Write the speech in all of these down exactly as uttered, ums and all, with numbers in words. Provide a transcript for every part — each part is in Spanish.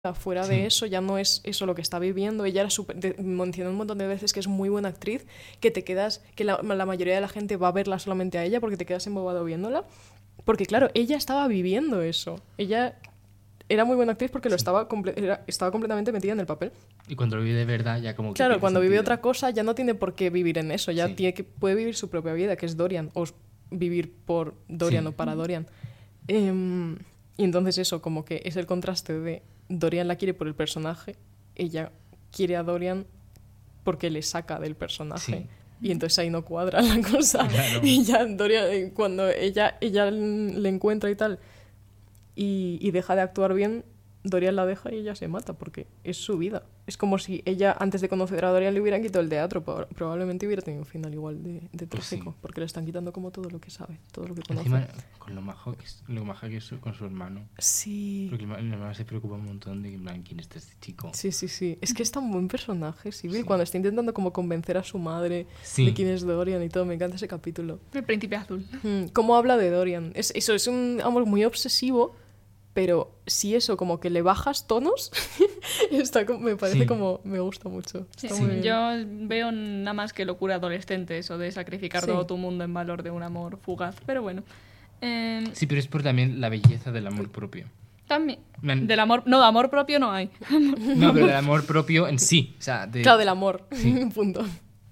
fuera Sí. de eso, ya no es eso lo que está viviendo. Ella era súper... de- mencionó un montón de veces que es muy buena actriz, que te quedas... que la, la mayoría de la gente va a verla solamente a ella porque te quedas embobado viéndola. Porque claro, ella estaba viviendo eso. Ella era muy buena actriz porque lo Sí. estaba, comple- era- estaba completamente metida en el papel. Y cuando lo vive de verdad ya como que Claro, pierde cuando vive sentido. otra cosa ya no tiene por qué vivir en eso, ya Sí. tiene que, puede vivir su propia vida, que es Dorian, o s- vivir por Dorian Sí. o para Dorian. Em, y entonces eso, como que es el contraste de Dorian la quiere por el personaje, ella quiere a Dorian porque le saca del personaje. Sí. Y entonces ahí no cuadra la cosa. Claro. Y ya Dorian, eh, cuando ella, ella le encuentra y tal, y, y deja de actuar bien, Dorian la deja y ella se mata porque es su vida. Es como si ella, antes de conocer a Dorian, le hubieran quitado el teatro. Pro- Probablemente hubiera tenido un final igual de, de Pues trágico, sí. porque le están quitando como todo lo que sabe, todo lo que conoce. Encima, con lo majo que es, lo maja que es su- con su hermano. Sí. Porque el hermano se preocupa un montón de que, en plan, quién es este chico. Sí, sí, sí. Es que es tan buen personaje, Sibyl, Sí. cuando está intentando como convencer a su madre Sí. de quién es Dorian y todo. Me encanta ese capítulo. El príncipe azul. Mm, ¿Cómo habla de Dorian? Es, eso es un amor muy obsesivo, pero si eso, como que le bajas tonos, está, como- me parece Sí. como... Me gusta mucho. Sí, Está Sí. muy bien. Yo veo nada más que locura adolescente eso de sacrificar Sí. todo tu mundo en valor de un amor fugaz. Pero bueno. Eh, Sí, pero es por también la belleza del amor propio. también. Man- Del amor. No, de amor propio no hay. No, pero del amor propio en sí. O sea, de... Claro, del amor. Sí. Punto.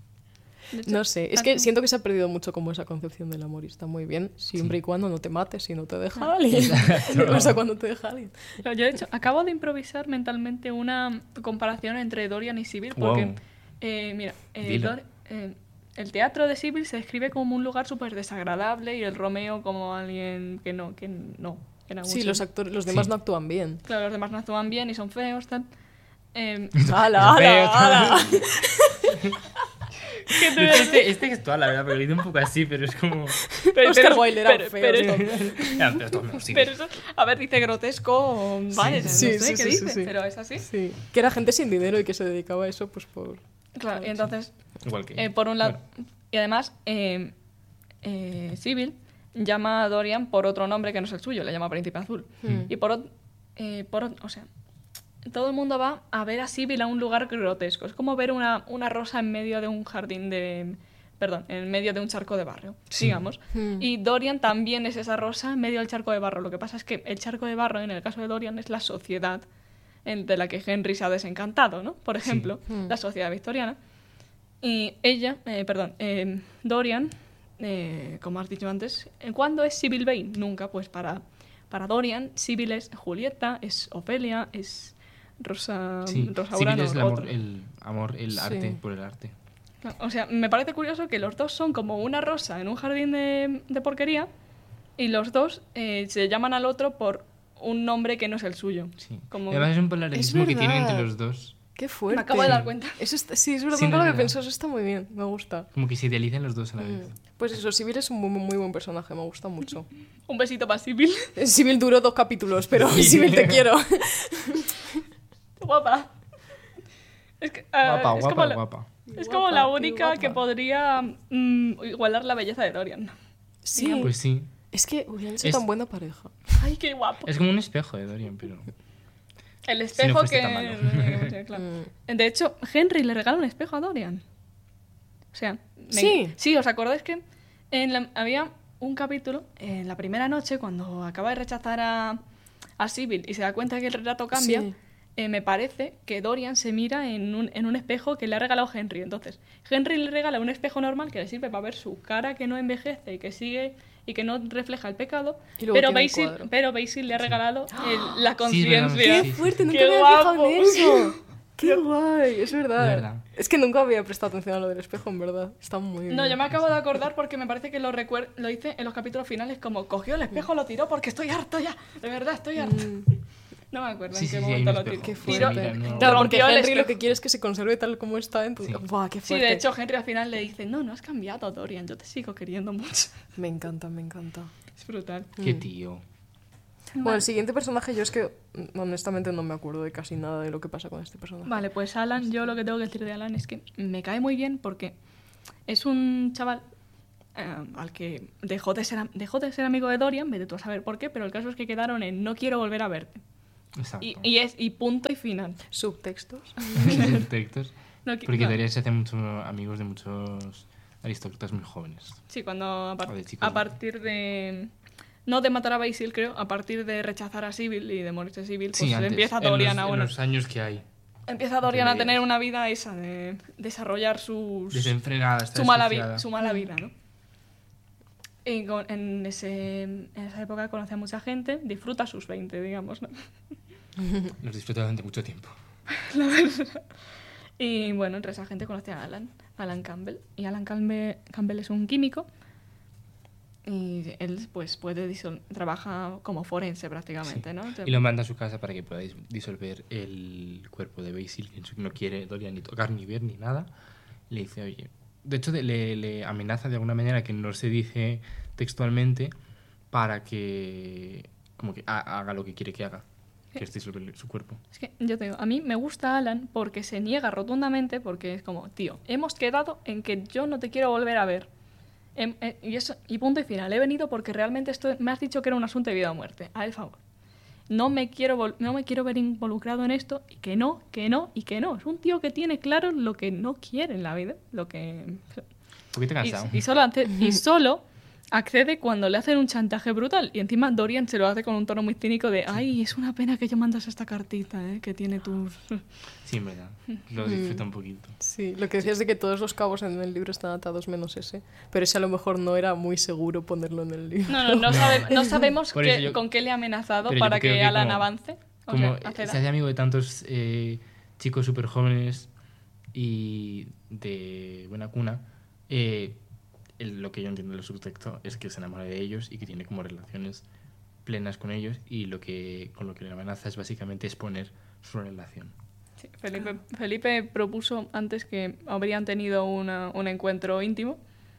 De hecho, No sé, es que tanto- siento que se ha perdido mucho como esa concepción del amor y está muy bien, siempre Sí. y cuando no te mates y no te deja Claro. alguien. Exacto. ¿Qué pasa cuando te deja alguien? Yo, de hecho, acabo de improvisar mentalmente una comparación entre Dorian y Sibyl. Porque, Wow. eh, mira, eh, Dilo. Dor- eh, el teatro de Sibyl se describe como un lugar súper desagradable y el Romeo como alguien que no, que no. Que en algún Sí, los sentido- actores, los demás Sí. no actúan bien. Claro, los demás no actúan bien y son feos, tal. Eh, ¡Hala, Feo, hala, hala! ¿qué te- Este, este gestual, la verdad, porque lo hice un poco así, pero es como... pero, Oscar pero- Wilde era pero- feo, pero- tío. Ya, pero esto me lo sigue. pero eso, a ver, dice grotesco, vale, Sí, no sí, sé sí, qué sí, dice, sí. pero es así. Sí, que era gente sin dinero y que se dedicaba a eso pues por... Claro, y entonces, Igual que... eh, por un lado, Bueno, y además, eh, eh, Sibyl llama a Dorian por otro nombre que no es el suyo, le llama Príncipe Azul. Hmm. Y por, ot- eh, por ot- o sea, todo el mundo va a ver a Sibyl a un lugar grotesco. Es como ver una, una rosa en medio de un jardín de... Perdón, en medio de un charco de barro, Sí. digamos. Hmm. Y Dorian también es esa rosa en medio del charco de barro. Lo que pasa es que el charco de barro, en el caso de Dorian, es la sociedad en- de la que Henry se ha desencantado, ¿no? Por ejemplo, Hmm. la sociedad victoriana. Y ella, eh, perdón, eh, Dorian, eh, como has dicho antes, eh, ¿cuándo es Sibyl Vane? Nunca, pues para, para Dorian, Sibyl es Julieta, es Ofelia, es Rosa, sí, Rosa Sibyl Urano, es el amor, otro. el, amor, el Sí. arte, por el arte. O sea, me parece curioso que los dos son como una rosa en un jardín de, de porquería y los dos eh, se llaman al otro por un nombre que no es el suyo. Sí. Como- Además es un paralelismo que tienen verdad. entre los dos. ¡Qué fuerte! Me acabo de dar cuenta. Eso está- sí, es verdad, Sí, nunca no lo es había verdad. pensado, eso está muy bien, me gusta. Como que se idealizan los dos a la vez. Mm. Pues eso, Sibyl es un muy, muy buen personaje, me gusta mucho. Un besito para Sibyl. Sibyl duró dos capítulos, pero Sí. Sibyl te quiero. Guapa. Es, que, ah, Guapa, es guapa, como la, guapa. es Guapa, como la qué única guapa. que podría mm, igualar la belleza de Dorian. Sí, Pues sí. es que hubieran sido Es- tan buena pareja. Ay, qué guapo. Es como un espejo de Dorian, pero... El espejo fuese que... tan malo. Sí, claro. Mm. De hecho, Henry le regala un espejo a Dorian. O sea... me- Sí. Sí, ¿os acordáis que en la- había un capítulo en la primera noche cuando acaba de rechazar a, a Sibyl y se da cuenta que el retrato cambia? Sí. Eh, me parece que Dorian se mira en un, en un espejo que le ha regalado Henry. Entonces, Henry le regala un espejo normal que le sirve para ver su cara que no envejece y que sigue y que no refleja el pecado. Y luego Pero tiene el Basil, cuadro. pero Basil le ha regalado el- la Sí, es verdad, conciencia. ¡Qué sí, fuerte! sí. Nunca ¡Qué me había fijado guapo! en eso. ¡Qué guay! Es verdad. Es verdad. Es que nunca había prestado atención a lo del espejo, en verdad. Está muy bien. No, yo me acabo de acordar porque me parece que lo, recuer- lo hice en los capítulos finales como cogió el espejo, lo tiró porque estoy harto ya. De verdad, estoy harto. Mm, No me acuerdo Sí, en qué sí, sí, hay momento un lo espejo. tiró. qué Sí, Tiró- fuerte. mira, no- Claro, porque rompió el Henry lo espejo. que quiere es que se conserve tal como está. Entonces... Sí. ¡Buah, qué Sí, fuerte! de hecho, Henry al final le dice, no, no has cambiado, Dorian, yo te sigo queriendo mucho. Me encanta, me encanta. Es brutal. Qué Mm. tío. Bueno, el siguiente personaje yo es que mm, honestamente no me acuerdo de casi nada de lo que pasa con este personaje. Vale, pues Alan, yo lo que tengo que decir de Alan es que me cae muy bien porque es un chaval eh, al que dejó de, ser, am- dejó de ser amigo de Dorian, vete tú a saber por qué, pero el caso es que quedaron en no quiero volver a verte. Exacto. Y, y es y punto y final. Subtextos. Textos. No, qui- Porque no. Dorian se hace mucho amigos de muchos aristócratas muy jóvenes. Sí, cuando a, par- O de chicos. a partir de... No de matar a Basil, creo, a partir de rechazar a Sybil y de morirse Sybil, pues Sí, antes, empieza en Dorian los, a... en bueno, los años que hay. empieza Dorian a entre tener medias. una vida esa, de desarrollar sus... Desenfrenada, está su mala, vi- desquiciada. su mala vida, ¿no? Y con- en, ese, en esa época conoce a mucha gente, disfruta sus veinte, digamos, ¿no? Los disfruta durante mucho tiempo. Y bueno, entre esa gente conoce a Alan, Alan Campbell. Y Alan Campbell, Campbell es un químico y él pues puede disol- trabaja como forense prácticamente, Sí. ¿no? Y lo manda a su casa para que pueda dis- disolver el cuerpo de Basil, que no quiere Dorian ni tocar, ni ver, ni nada. Le dice, oye... De hecho, de- le, le amenaza de alguna manera que no se dice textualmente para que... Como que ha- haga lo que quiere que haga. Que es disolver su cuerpo. Es que yo te digo, a mí me gusta Alan porque se niega rotundamente, porque es como, tío, hemos quedado en que yo no te quiero volver a ver. Em- eh, y, eso, y punto y final. He venido porque realmente esto me has dicho que era un asunto de vida o muerte. A el favor. No me quiero vol- no me quiero ver involucrado en esto, y que no, que no, y que no. Es un tío que tiene claro lo que no quiere en la vida. Lo que... Un poquito Y, cansado. y solo ante- y solo accede cuando le hacen un chantaje brutal. Y encima Dorian se lo hace con un tono muy cínico de, ay, es una pena que yo mandas esta cartita, ¿eh? Que tiene tus... Sí, en verdad. Lo disfruta un poquito. Sí, lo que decías de que todos los cabos en el libro están atados menos ese. Pero ese a lo mejor no era muy seguro ponerlo en el libro. No, no, no, sabe- no sabemos Por qué- eso yo- con qué le ha amenazado Pero yo para creo que, que Alan como- avance. O Como sea, se acceda. hace amigo de tantos eh, chicos súper jóvenes y de buena cuna, eh, el- lo que yo entiendo del subtexto es que se enamora de ellos y que tiene como relaciones plenas con ellos, y lo que con lo que le amenaza es básicamente exponer su relación. Sí, Felipe, Felipe propuso antes que habrían tenido una- un encuentro íntimo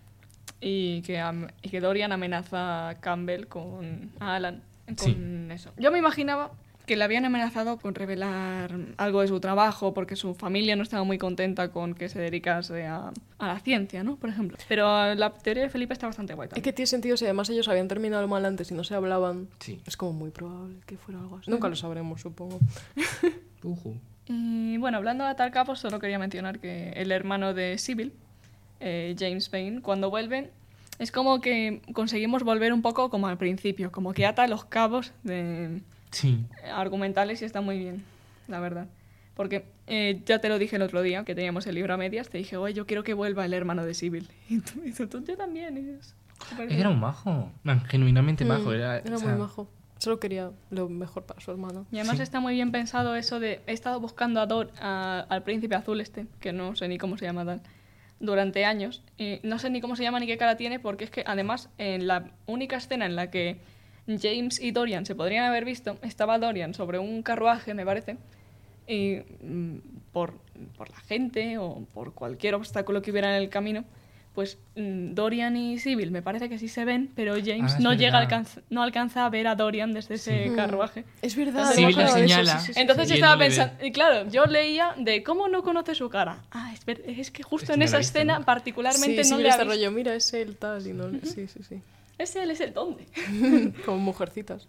y que, am- y que Dorian amenaza a Campbell con a Alan con Sí. eso. Yo me imaginaba que le habían amenazado con revelar algo de su trabajo porque su familia no estaba muy contenta con que se dedicase a, a la ciencia, ¿no? Por ejemplo. Pero la teoría de Felipe está bastante guay Es también. que tiene sentido si además ellos habían terminado mal antes y no se hablaban. Sí. Es como muy probable que fuera algo así. Nunca lo sabremos, supongo. Ujú. Y bueno, hablando de atar cabos, solo quería mencionar que el hermano de Sybil, eh, James Payne, cuando vuelve, es como que conseguimos volver un poco como al principio, como que ata los cabos de Sí. argumentales y está muy bien, la verdad. Porque eh, ya te lo dije el otro día, que teníamos el libro a medias, te dije, oye, yo quiero que vuelva el hermano de Sybil. Y tú, y tú, tú, yo también. Y es súper Es que era un majo. Man, genuinamente majo. Mm, Era, era o sea, muy majo. Solo quería lo mejor para su hermano. Y además Sí. está muy bien pensado eso de... He estado buscando a Dor, a- al príncipe azul este, que no sé ni cómo se llama tal, durante años. Y no sé ni cómo se llama ni qué cara tiene, porque es que además en la única escena en la que James y Dorian se podrían haber visto, estaba Dorian sobre un carruaje, me parece, y mm, por, por la gente o por cualquier obstáculo que hubiera en el camino, pues mm, Dorian y Sybil me parece que sí se ven, pero James Ah, es no llega a verdad. alcanza, no alcanza a ver a Dorian desde ese Mm. carruaje. Es verdad. Sybil no me le acordaba de eso, señala. sí, sí, sí. Entonces Y yo él estaba no le ve. pensando, y claro, yo leía de cómo no conoce su cara. Ah, es, ver- es que justo Es que en no la esa he visto escena nunca. particularmente sí, no sí, le ha este visto. rollo, mira, es él tal y no. Sí, sí, sí. Es él, es el dónde. Como mujercitas.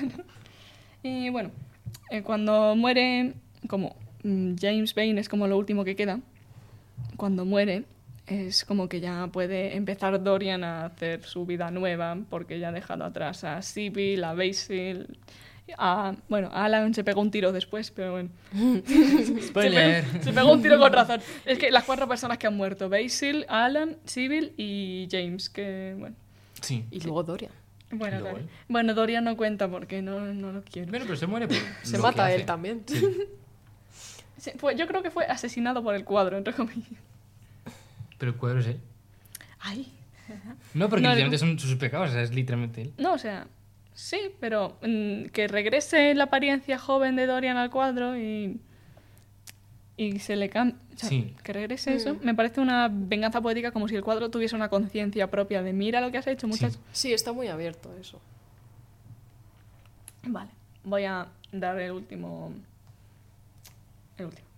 Y bueno, eh, cuando muere, como mm, James Payne es como lo último que queda, cuando muere es como que ya puede empezar Dorian a hacer su vida nueva porque ya ha dejado atrás a Sybil, a Basil, a... Bueno, a Alan se pegó un tiro después, pero bueno. Spoiler. Se pegó, se pegó un tiro con razón. Es que las cuatro personas que han muerto, Basil, Alan, Sybil y James, que bueno... Sí. Y luego Dorian. Bueno, Y luego claro. él. bueno, Dorian no cuenta porque no, no lo quiero. Bueno, pero se muere por Se lo mata que a él hace. también. Sí. Sí, fue- yo creo que fue asesinado por el cuadro, entre comillas. Pero el cuadro es él. Ay. No, porque No, literalmente son sus pecados, o sea, es literalmente él. No, o sea, sí, pero mm, que regrese la apariencia joven de Dorian al cuadro y, y se le cambie. Sí. Que regrese eso, me parece una venganza poética como si el cuadro tuviese una conciencia propia de mira lo que has hecho, muchacho. Sí, está muy abierto eso. Vale, voy a dar el último. El último.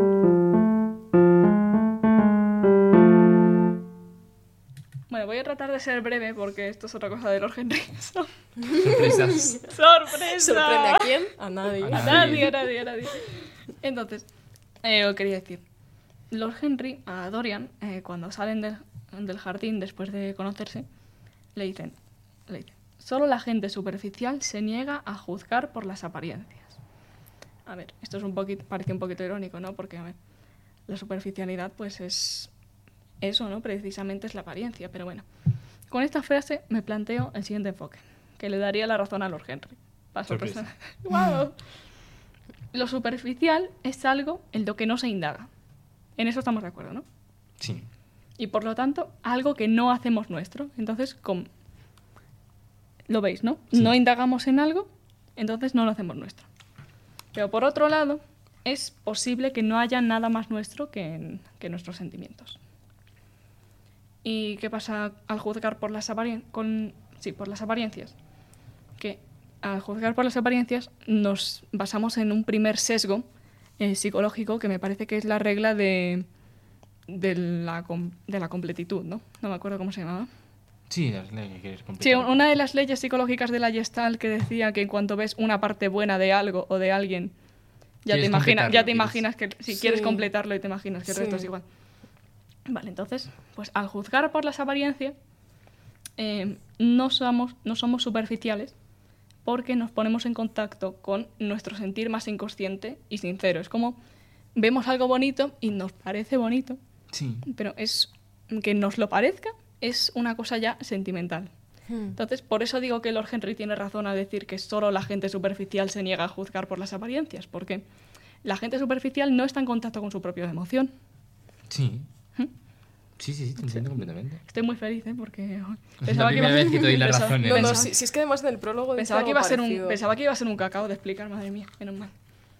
Bueno, voy a tratar de de ser breve porque esto es otra cosa de Lord Henry. Sorpresas. ¡Sorpresa! ¿Sorprende a quién? A nadie. A A nadie, a nadie, a nadie. Entonces, eh, lo quería decir. Lord Henry a Dorian, eh, cuando salen del, del jardín después de conocerse, le dicen, le dicen, solo la gente superficial se niega a juzgar por las apariencias. A ver, esto es un poquito, parece un poquito irónico, ¿no? Porque, a ver, la superficialidad, pues es eso, ¿no? Precisamente es la apariencia, pero bueno. Con esta frase me planteo el siguiente enfoque, que le daría la razón a Lord Henry. Para sorpresa. ¡Wow! Lo superficial es algo en lo que no se indaga. En eso estamos de acuerdo, ¿no? Sí. Y por lo tanto, algo que no hacemos nuestro. Entonces, ¿cómo? Lo veis, ¿no? Sí. No indagamos en algo, entonces no lo hacemos nuestro. Pero por otro lado, es posible que no haya nada más nuestro que, en- que nuestros sentimientos. ¿Y qué pasa al juzgar por las, aparien- con, sí, por las apariencias? Que al juzgar por las apariencias nos basamos en un primer sesgo eh, psicológico que me parece que es la regla de, de, la, com- de la completitud, ¿no? No me acuerdo cómo se llamaba. Sí, es la que quieres Sí, completar. una de las leyes psicológicas de la Gestalt que decía que en cuanto ves una parte buena de algo o de alguien, ya te, Quieres imagina, completarlo, ya te quieres- imaginas que si Sí. quieres completarlo y te imaginas que el Sí. resto es igual. Vale, entonces, pues al juzgar por las apariencias, eh, no, somos, no somos superficiales porque nos ponemos en contacto con nuestro sentir más inconsciente y sincero. Es como vemos algo bonito y nos parece bonito, Sí. pero es que nos lo parezca es una cosa ya sentimental. Hmm. Entonces, por eso digo que Lord Henry tiene razón al decir que solo la gente superficial se niega a juzgar por las apariencias, porque la gente superficial no está en contacto con su propia emoción. Sí. ¿Mm? Sí, sí, sí, te entiendo completamente. Estoy muy feliz, ¿eh? Porque Es pensaba la que iba primera vez que te doy la pensaba- razón. ¿eh? No, no, pensaba- si, si es que además en el prólogo dice Pensaba que, algo iba a ser un, parecido. pensaba que iba a ser un cacao de explicar, madre mía, menos mal.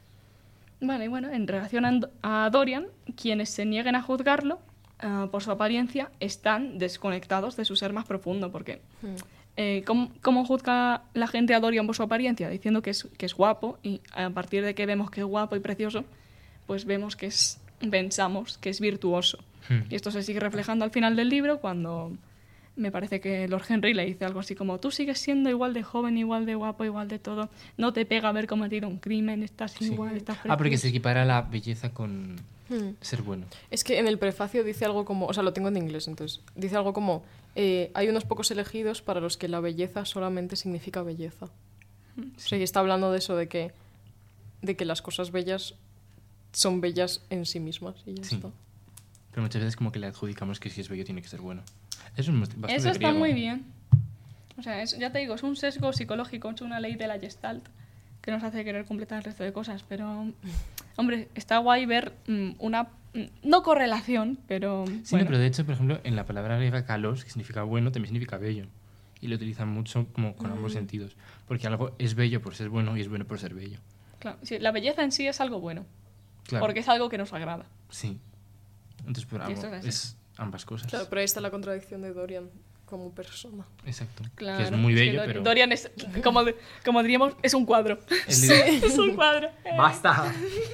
Vale, y bueno, en relación a Ando- a Dorian, quienes se nieguen a juzgarlo ah, por su apariencia están desconectados de su ser más profundo, porque Hmm. eh, ¿cómo, cómo juzga la gente a Dorian por su apariencia? Diciendo que es, que es guapo, y a partir de que vemos que es guapo y precioso, pues vemos que es, pensamos que es virtuoso. Hmm. Y esto se sigue reflejando al final del libro cuando me parece que Lord Henry le dice algo así como tú sigues siendo igual de joven, igual de guapo, igual de todo, no te pega haber cometido un crimen, estás Sí. igual, estás Ah, porque precioso". se equipara la belleza con Hmm. ser bueno. Es que en el prefacio dice algo como, o sea, lo tengo en inglés, entonces, dice algo como, eh, hay unos pocos elegidos para los que la belleza solamente significa belleza. O sea, y está hablando de eso, de que, de que las cosas bellas son bellas en sí mismas y ya Sí. está. Pero muchas veces como que le adjudicamos que si es bello tiene que ser bueno. Eso es bastante Eso está griego. muy bien. O sea, es- ya te digo, es un sesgo psicológico, es una ley de la Gestalt que nos hace querer completar el resto de cosas, pero, hombre, está guay ver mm, una, mm, no correlación, pero, Sí, no, bueno. pero de hecho, por ejemplo, en la palabra griega kalos, que significa bueno, también significa bello. Y lo utilizan mucho como con ambos sentidos. Porque algo es bello por ser bueno y es bueno por ser bello. Claro, sí, la belleza en sí es algo bueno, Claro. porque es algo que nos agrada. Sí. Entonces, por Y algo, esto es así. es ambas cosas. Claro, pero ahí está la contradicción de Dorian como persona. Exacto. Claro, Que es muy es que bello, Dor- pero... Dorian es, como, como diríamos, es un cuadro. el líder- Es un cuadro. Eh, ¡Basta!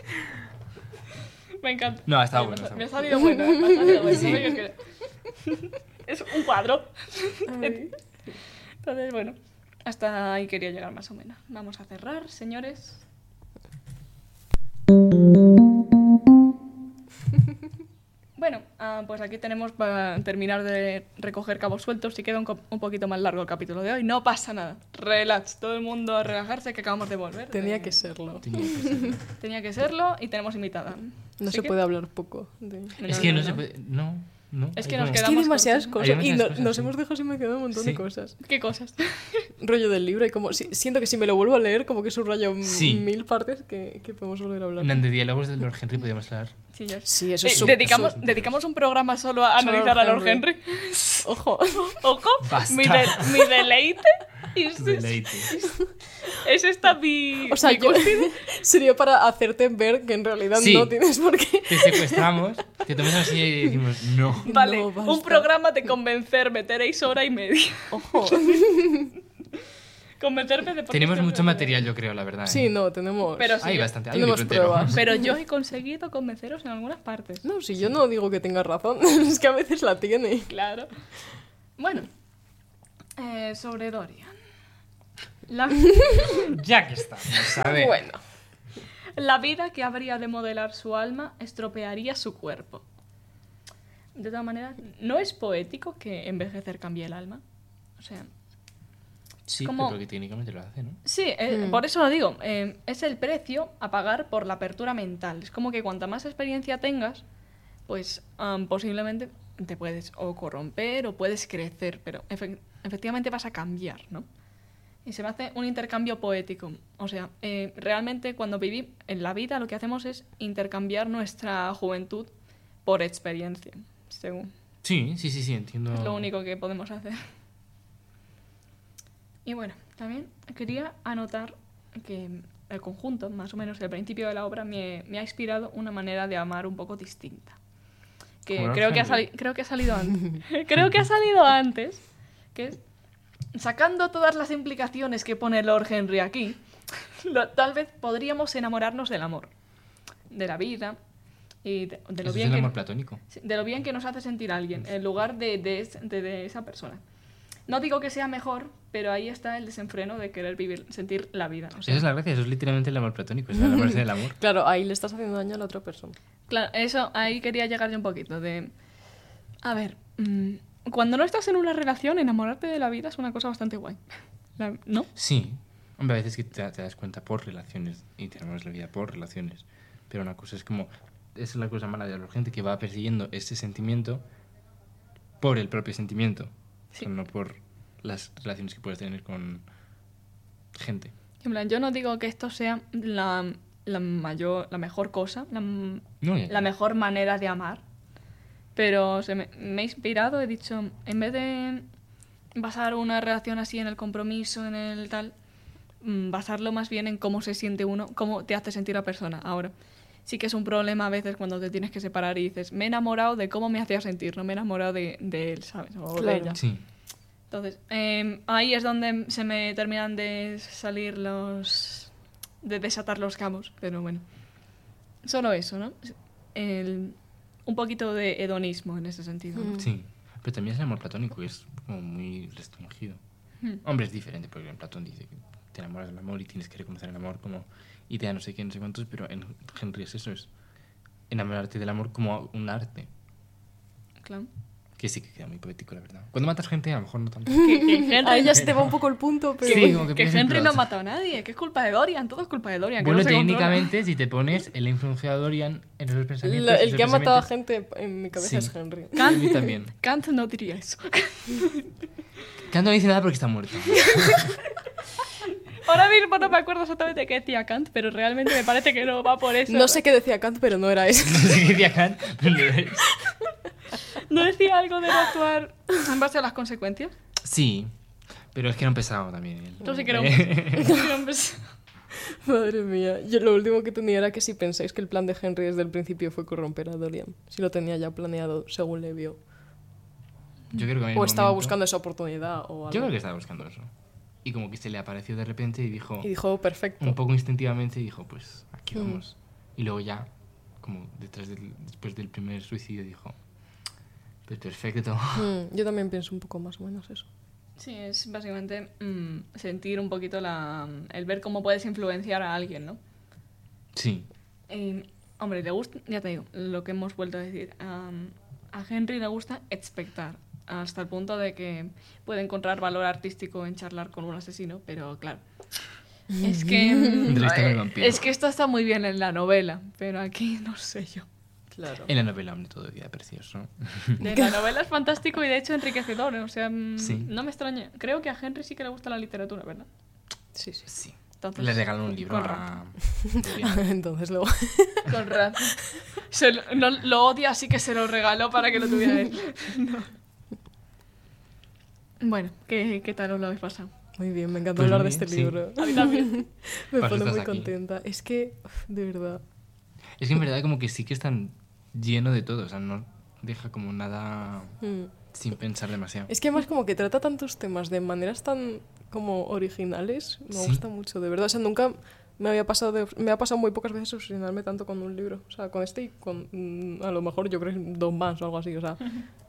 Me encanta. No, está Ay, bueno, Me, está me ha bueno. salido bueno, eh, me ha salido bueno. Sí. ¿no? Yo creo. Es un cuadro. Ay. Entonces, bueno, hasta ahí quería llegar más o menos. Vamos a cerrar, señores. Bueno, ah, pues aquí tenemos para terminar de recoger cabos sueltos. Si queda un, co- un poquito más largo el capítulo de hoy, no pasa nada. Relax, todo el mundo a relajarse que acabamos de volver. Tenía de- que serlo. Tenía que ser. Tenía que serlo y tenemos invitada. No Así se que- puede hablar poco. de- Es que no se puede... No, no. Es hay que nos como- Es que hay Quedamos demasiadas cortos, cosas. Hay y demasiadas no- cosas, nos sí. hemos dejado sin me quedado un montón Sí. de cosas. ¿Qué cosas? Rollo del libro y como... si- siento que si me lo vuelvo a leer, como que subrayo m- Sí. mil partes que, que podemos volver a hablar. En de diálogos de Lord Henry podíamos hablar. Sí, ya. Sí, eso Eh, es su- dedicamos, eso es- dedicamos un programa solo a Solo a analizar a Lord Lord Henry. Henry. Ojo. Ojo, Basta. mi, de- mi deleite es, Tu deleite. es esta mi, O sea, mi yo- cúspide. sería para hacerte ver que en realidad Sí. no tienes por qué. Te secuestramos, te tomas así y decimos no. Vale, No, un basta. programa de convencer, meteréis hora y media. Ojo. Convencerme de por qué Tenemos estoy mucho haciendo- material, yo creo, la verdad. ¿eh? Sí, no, tenemos... Pero sí, Hay yo- bastante, hay un tenemos libro entero. pruebas. Pero yo he conseguido convenceros en algunas partes. No, si yo no digo que tengas razón, es que a veces la tiene. Claro. Bueno, Eh, sobre Dorian. La, Ya que estamos, a ver. Bueno. la vida que habría de modelar su alma estropearía su cuerpo. De todas maneras, ¿no es poético que envejecer cambie el alma? O sea, Sí, como- pero que técnicamente lo hace, ¿no? sí, eh, Hmm. por eso lo digo. eh, es el precio a pagar por la apertura mental. Es como que cuanta más experiencia tengas, pues am, posiblemente te puedes o corromper o puedes crecer, pero efe- efectivamente vas a cambiar, ¿no? Y se me hace un intercambio poético. O sea, eh, realmente cuando vivimos en la vida lo que hacemos es intercambiar nuestra juventud por experiencia, según. Sí, sí, sí, sí, entiendo. Es lo único que podemos hacer. Y bueno, también quería anotar que el conjunto, más o menos el principio de la obra, me, me ha inspirado una manera de amar un poco distinta. Que Como creo que, ha Henry. sali- creo que ha salido antes. creo que ha salido antes. Que es, sacando todas las implicaciones que pone Lord Henry aquí, lo- tal vez podríamos enamorarnos del amor, de la vida y de, de lo Eso bien es el que amor platónico. Sí, de lo bien que nos hace sentir alguien, en lugar de, de, es- de- de esa persona. No digo que sea mejor, pero ahí está el desenfreno de querer vivir, sentir la vida. O sea, Esa es la gracia, eso es literalmente el amor platónico, es enamorarse del amor. Claro, ahí le estás haciendo daño a la otra persona. claro, eso, ahí quería llegar yo un poquito de... A ver, mm, cuando no estás en una relación, enamorarte de la vida es una cosa bastante guay. La- ¿No? Sí, hombre, a veces que te, te das cuenta por relaciones y te enamoras de la vida por relaciones. Pero una cosa es como, esa es la cosa mala de la gente que va persiguiendo ese sentimiento por el propio sentimiento, Sí. o sea, no por las relaciones que puedes tener con gente. En plan, yo no digo que esto sea la, la mayor, la mejor cosa, la, No, ya, ya. la mejor manera de amar. Pero se me, me he inspirado, he dicho, en vez de basar una relación así en el compromiso, en el tal, mm, basarlo más bien en cómo se siente uno, cómo te hace sentir la persona. Ahora, sí que es un problema a veces cuando te tienes que separar y dices, me he enamorado de cómo me hacía sentir, no me he enamorado de, de él, ¿sabes? O de Claro. ella. Sí, Entonces, eh, ahí es donde se me terminan de salir los... de desatar los cabos, pero bueno. Solo eso, ¿no? El- un poquito de hedonismo en ese sentido. ¿no? Mm. sí. Pero también es el amor platónico, es como muy restringido. Hmm. Hombre, es diferente, porque en Platón dice que te enamoras del amor y tienes que reconocer el amor como idea no sé qué, no sé cuántos, pero en Henry es eso, es enamorarte del amor como un arte, Claro. que sí que queda muy poético, la verdad. Cuando matas gente, a lo mejor no tanto. Que, que Henry, Ahí ya se te va un poco el punto, pero... Sí, como que que puedes Henry no ha improvisar. matado a nadie, que es culpa de Dorian, todo es culpa de Dorian. que Bueno, no se controla. técnicamente, si te pones el influenciado de Dorian en esos pensamientos... La- el esos que ha matado a pensamientos- gente en mi cabeza Sí. es Henry. A mí también. Kant no diría eso. Kant no dice nada porque está muerto. Ahora mismo no me acuerdo exactamente qué decía Kant, pero realmente me parece que no va por eso. No sé qué decía Kant, pero no era eso. No sé qué decía Kant, pero lo es. ¿No decía algo de no actuar en base a las consecuencias? Sí, pero es que era un pesado también. él. Yo sí que era un... era un pes- Madre mía. Yo lo último que tenía era que si pensáis que el plan de Henry desde el principio fue corromper a Dorian. Si lo tenía ya planeado según le vio. Yo creo que en O el estaba momento- buscando esa oportunidad o algo. Yo creo que estaba buscando eso. Y como que se le apareció de repente y dijo, Y dijo, perfecto. un poco instintivamente, dijo, pues aquí Mm. vamos. Y luego ya, como detrás del, después del primer suicidio, dijo, pues perfecto. Mm, yo también pienso un poco más o menos eso. Sí, es básicamente mm, sentir un poquito la... el ver cómo puedes influenciar a alguien, ¿no? Sí, Eh, hombre, le gusta, ya te digo, lo que hemos vuelto a decir. am, a Henry le gusta expectar, hasta el punto de que puede encontrar valor artístico en charlar con un asesino, pero claro. Es que. mm, Entrevistar al eh, vampiro. es que esto está muy bien en la novela, pero aquí no sé yo. Claro. en la novela, hombre, todo queda precioso. De la novela es fantástico y de hecho enriquecedor, o sea, mm, Sí. no me extraña. Creo que a Henry sí que le gusta la literatura, ¿verdad? Sí, sí. Sí. Entonces, Le regaló un libro con a... Entonces luego... Con razón. Se lo, no- lo odia, así que se lo regaló para que lo tuviera él. No. Bueno, ¿qué, ¿qué tal os lo habéis pasado? Muy bien, me encanta Pues hablar muy de bien, este sí. libro. A mí también. Me Para eso pone muy estás aquí. contenta. Es que, uf, de verdad. Es que en verdad como que sí que están lleno de todo, o sea, no deja como nada Mm. sin pensar demasiado. Es que además como que trata tantos temas de maneras tan como originales. Me Sí. gusta mucho, de verdad. O sea, nunca me había pasado de- me ha pasado muy pocas veces obsesionarme tanto con un libro. O sea, con este y con mm, a lo mejor yo creo que dos más o algo así. O sea,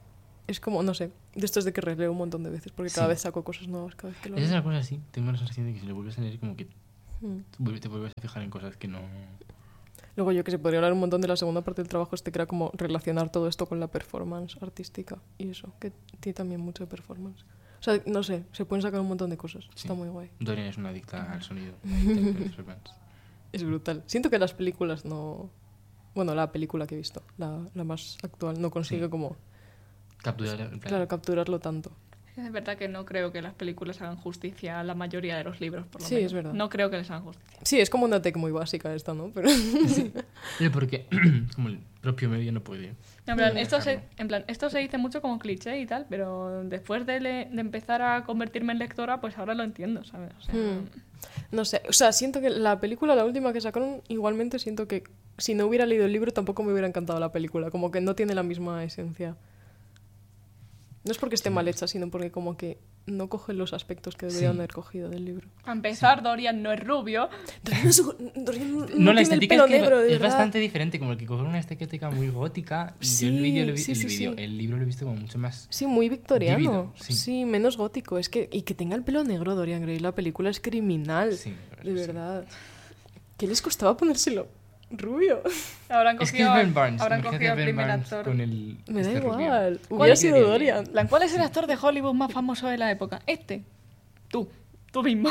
Es como, no sé, de esto es de que releo un montón de veces, porque cada Sí. vez saco cosas nuevas, cada vez que lo Esa es leo. la cosa así. Tengo la sensación de que si lo vuelves a leer, como que Mm. te vuelves a fijar en cosas que no. Luego yo que sé, podría hablar un montón de la segunda parte del trabajo, este que era como relacionar todo esto con la performance artística y eso, que tiene también mucho de performance. O sea, no sé, se pueden sacar un montón de cosas, Sí. está muy guay. Dorian es una adicta al sonido. Es brutal. Siento que las películas no... Bueno, la película que he visto, la, la más actual, no consigue Sí. como, Capturar en plan. claro, capturarlo tanto. Es verdad que no creo que las películas hagan justicia a la mayoría de los libros, por lo Sí, menos. es verdad. No creo que les hagan justicia. Sí, es como una tech muy básica esta, ¿no? Pero... Pero porque como el propio medio no puede. En plan, Mm. esto se, dejarlo. en plan, esto se dice mucho como cliché y tal, pero después de, le- de empezar a convertirme en lectora, pues ahora lo entiendo, ¿sabes? O sea, Hmm. No sé, o sea, siento que la película, la última que sacaron, igualmente siento que si no hubiera leído el libro tampoco me hubiera encantado la película, como que no tiene la misma esencia. No es porque esté mal hecha, sino porque como que no coge los aspectos que deberían Sí. haber cogido del libro. a empezar, Dorian no es rubio. Dorian es- Dorian no, No, la tiene el estética pelo es, que negro, de es verdad. bastante diferente, como el que coge una estética muy gótica. Y Sí, yo el, vídeo lo vi- sí, el, sí, vídeo- sí. el libro lo he visto como mucho más. Sí, muy victoriano. Vívido, sí. sí. menos gótico. Es que, y que tenga el pelo negro Dorian Gray, la película es criminal. Sí, la de verdad que sí. verdad. ¿Qué les costaba ponérselo rubio? Habrán Es que cogido, es Ben Barnes. habrán imagínate cogido a al Ben primer Barnes actor. con el. Me da este rubio. igual. ¿Cuál Hubiera sido quedaría Dorian. bien? plan, ¿cuál es el actor de Hollywood más famoso de la época? Este. Tú. Tú mismo.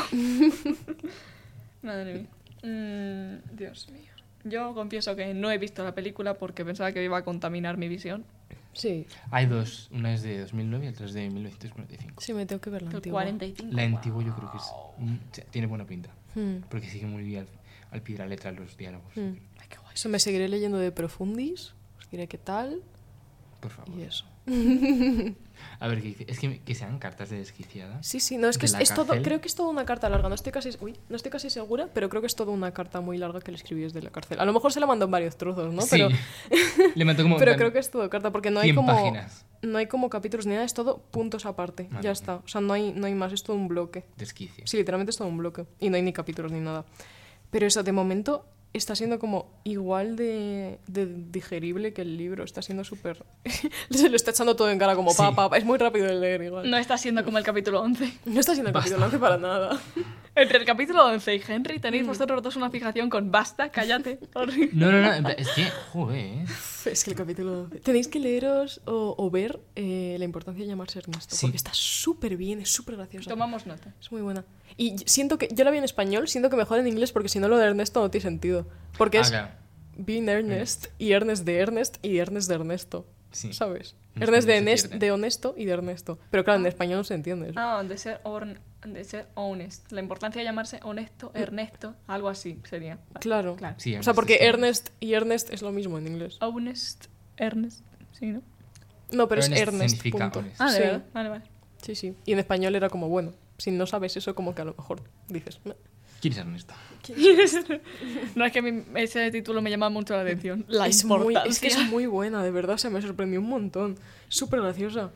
Madre mía. Mm, Dios mío. Yo confieso que no he visto la película porque pensaba que iba a contaminar mi visión. Sí, Hay dos. Una es de dos mil nueve y otra es de mil novecientos cuarenta y cinco. sí, me tengo que ver la El antigua. cuarenta y cinco. La antigua yo creo que es. mm, o sea, tiene buena pinta. Hmm. Porque sigue muy bien al, al pie de la letra los diálogos. Hmm. Ay, qué guay. Eso me seguiré leyendo de Profundis. Os diré qué tal. Por favor. Y eso. A ver qué dice. Es que, que sean cartas de desquiciada. Sí, sí, no, es que ¿De es, la es todo, cárcel? creo que es toda una carta larga. No estoy casi, uy, no estoy casi segura, pero creo que es toda una carta muy larga que le escribí desde la cárcel. A lo mejor se la mandó en varios trozos, ¿no? Sí. Pero, Le mató como. pero en plan creo que es todo carta, porque no hay cien como páginas. no hay como capítulos ni nada, es todo puntos aparte. Madre ya mía. está. O sea, no hay, no hay más, es todo un bloque. Desquicia. Sí, literalmente es todo un bloque. Y no hay ni capítulos ni nada. Pero eso, de momento, está siendo como igual de, de digerible que el libro. Está siendo súper... Se lo está echando todo en cara como Sí. pa, pa, pa. Es muy rápido de leer igual. No está siendo como el capítulo once. No está siendo el Basta. capítulo once para nada. Entre el capítulo once y Henry tenéis vosotros dos una fijación con basta, cállate. Horrible. No, no, no. en plan, Es que, joder, ¿eh? Es que el capítulo once... Tenéis que leeros o, o ver eh, la importancia de llamarse Ernesto. Sí. Porque está súper bien, es súper graciosa. Tomamos nota. Es muy buena. Y siento que... Yo la vi en español, siento que mejor en inglés porque si no lo de Ernesto no tiene sentido. Porque Ah, es... claro. Being Ernest y Ernest de Ernest y Ernest de Ernesto. Sí. ¿Sabes? En Ernest de, español se Ernest, pierde. de honesto y de Ernesto. Pero claro, en español no se entiende eso. Ah, de ser, orn- de ser honest. La importancia de llamarse honesto, Ernesto, algo así sería. Vale, Claro. Claro. Sí, O sea, porque es- Ernest y Ernest es lo mismo en inglés. Honest, Ernest. Sí, ¿no? No, pero Ernest es Ernest. significa punto. honest. Ah, de Sí. verdad. Vale, vale. Sí, sí. Y en español era como, bueno, si no sabes eso, como que a lo mejor dices... "Meh". ¿Quién es Ernesto? No, es que a mí ese título me llama mucho la atención. La es, muy, importancia. es que es muy buena, de verdad. O sea, me sorprendió un montón. Súper graciosa.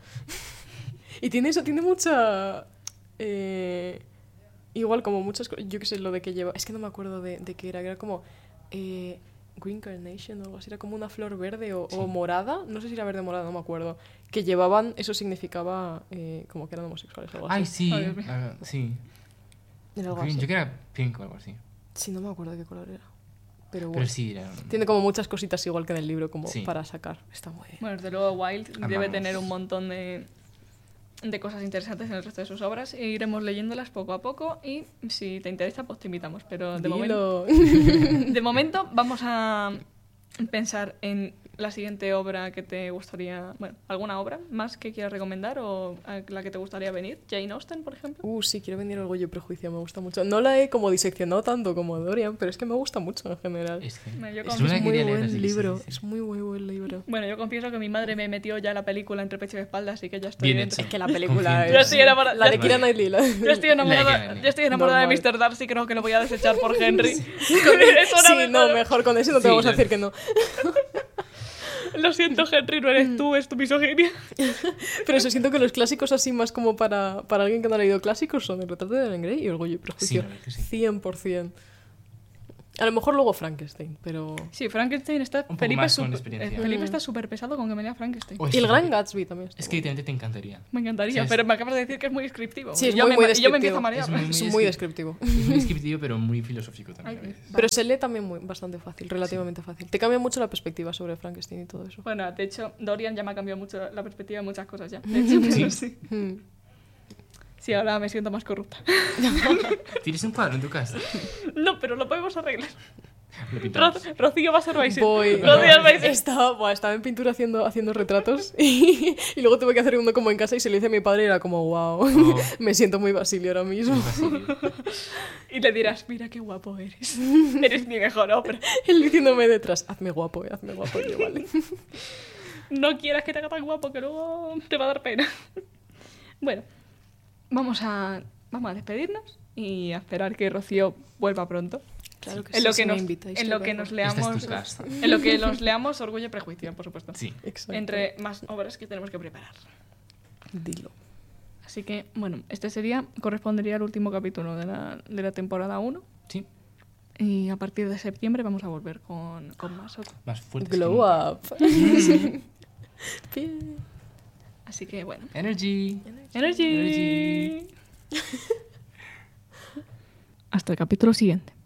Y tiene eso, tiene mucha... eh, igual como muchas cosas... Yo qué sé, lo de que lleva... Es que no me acuerdo de, de qué era. Era como... eh, Green Carnation o algo así. Era como una flor verde o, o morada. No sé si era verde o morada, no me acuerdo. Que llevaban... Eso significaba eh, como que eran homosexuales o algo así. Ay, sí. Ay, Dios mío. ah, sí. Era algo Green, así. Yo creo que era pink o algo así. Sí, no me acuerdo de qué color era. Pero bueno. Pero sí, era. Tiene como muchas cositas igual que en el libro, como Sí. para sacar. Está muy bien. Bueno, desde luego Wilde debe Amamos. tener un montón de, de cosas interesantes en el resto de sus obras e iremos leyéndolas poco a poco y si te interesa pues te invitamos. Pero de, momento, Dilo. de momento vamos a pensar en la siguiente obra que te gustaría... Bueno, ¿alguna obra más que quieras recomendar o a la que te gustaría venir? Jane Austen, por ejemplo. Uh, sí, quiero venir a Orgullo y Prejuicio, me gusta mucho. No la he como diseccionado tanto como Dorian, pero es que me gusta mucho en general. Es que. Bueno, yo es confieso- una Es que muy quería leer, buen así que sí, libro, sí, sí. es muy, muy buen libro. Bueno, yo confieso que mi madre me metió ya la película entre pecho y espalda, así que ya estoy... Bien dentro. hecho. Es que la película Confío en es... ti. Yo estoy enamorada- La de yo- Keira Knightley. La... Yo estoy enamorada, Like, yo estoy enamorada de Normal. mister Darcy, creo que lo voy a desechar por Henry. Con eso Sí, me no, paro. mejor con eso no te Sí, vamos a yo- decir que no. Lo siento, Henry, no eres tú, es tu misoginia. Pero eso, siento que los clásicos así más como para, para alguien que no ha leído clásicos son El retrato de Dorian Gray y Orgullo y Sí, Prejuicio. la verdad que sí. cien por ciento. A lo mejor luego Frankenstein, pero... Sí, Frankenstein está... Un poco Felipe, más es con súper- experiencia. eh, Felipe Mm. está súper pesado con que me lea Frankenstein. O Y el es- Gran Gatsby también. está Es que muy literalmente te encantaría. Me encantaría, O sea, es- pero me acabas de decir que es muy descriptivo. Sí, es Y yo muy, me, muy y yo me empiezo a descriptivo. marear. Es muy, bien. Es muy muy descri- descriptivo. Es muy descriptivo, pero muy filosófico también. a Ay, veces. Pero se lee también muy, bastante fácil, relativamente fácil. Te cambia mucho la perspectiva sobre Frankenstein y todo eso. Bueno, de hecho, Dorian ya me ha cambiado mucho la perspectiva de muchas cosas ya. De hecho, pero sí. Mm. Sí, ahora me siento más corrupta. ¿Tienes un cuadro en tu casa? No, pero lo podemos arreglar. Lo pintamos. Ro- Rocío va a ser Baisil. Voy. Rocío es Baisil. Estaba, buah, estaba en pintura haciendo, haciendo retratos y, y luego tuve que hacer uno como en casa y se lo hice a mi padre y era como, wow, Oh. me siento muy Basilio ahora mismo. Un Basilio. Y le dirás, mira qué guapo eres. Eres mi mejor obra. Él diciéndome detrás, hazme guapo, eh, hazme guapo. Y yo, vale. No quieras que te haga tan guapo que luego te va a dar pena. Bueno, vamos a, vamos a despedirnos y a esperar que Rocío vuelva pronto. Claro que En sí, lo si que, me nos, invitáis, en que lo que vengo. nos Esta leamos. es tu casa. En lo que nos leamos Orgullo y Prejuicio, por supuesto. Sí. Exacto. Entre más obras que tenemos que preparar. Dilo. Así que, bueno, este sería, correspondería al último capítulo de la, de la temporada uno. Sí. Y a partir de septiembre vamos a volver con, con más otro. Más fuerte. Glow up. Bien. Así que, bueno. Energy. Energy. Energy. Hasta el capítulo siguiente.